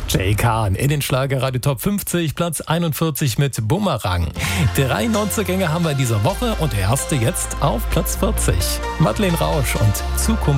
Jay Khan in den Schlagerradio Top 50, Platz 41 mit Bumerang. 3 Neuzugänge haben wir in dieser Woche und der erste jetzt auf Platz 40. Madeleine Rausch und Zukunft.